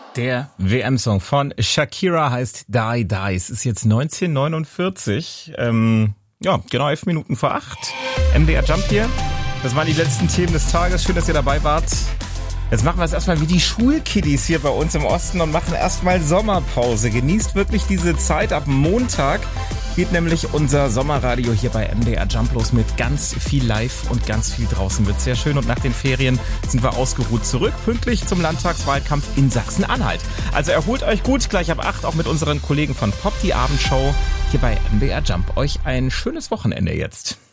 Der WM-Song von Shakira heißt Die Die. Es ist jetzt 19:49. Genau 11 Minuten vor 8. MDR Jump hier. Das waren die letzten Themen des Tages. Schön, dass ihr dabei wart. Jetzt machen wir es erstmal wie die Schulkiddies hier bei uns im Osten und machen erstmal Sommerpause. Genießt wirklich diese Zeit. Ab Montag geht nämlich unser Sommerradio hier bei MDR Jump los mit ganz viel live und ganz viel draußen. Wird sehr schön und nach den Ferien sind wir ausgeruht zurück, pünktlich zum Landtagswahlkampf in Sachsen-Anhalt. Also erholt euch gut, gleich ab 8 auch mit unseren Kollegen von Pop, die Abendshow hier bei MDR Jump. Euch ein schönes Wochenende jetzt.